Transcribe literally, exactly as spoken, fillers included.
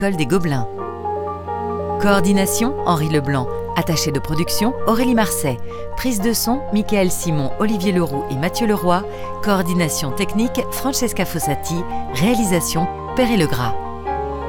École des Gobelins. Coordination, Henri Leblanc. Attaché de production, Aurélie Marseille. Prise de son, Michael Simon, Olivier Leroux et Mathieu Leroy. Coordination technique, Francesca Fossati. Réalisation, Perret Legras.